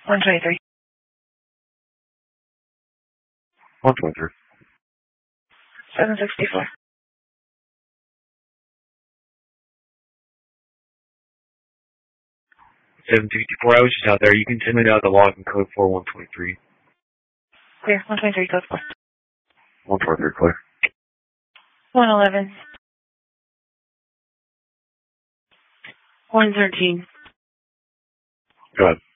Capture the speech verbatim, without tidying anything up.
one twenty-three. one twenty-three. seven sixty-four. seven sixty-four, I was just out there. You can send me out the login code for one twenty-three. Clear. one twenty-three, code four. one twenty-three, clear. one eleven. one thirteen. Go ahead.